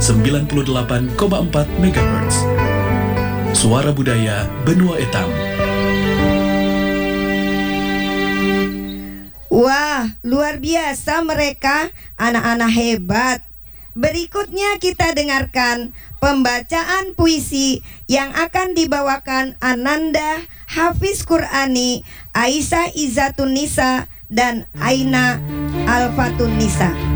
98,4 MHz. Suara Budaya Benua Etam. Wah, luar biasa mereka, anak-anak hebat. Berikutnya kita dengarkan pembacaan puisi yang akan dibawakan Ananda Hafiz Qurani, Aisyah Izzatun Nisa, dan Aina Alfatun Nisa.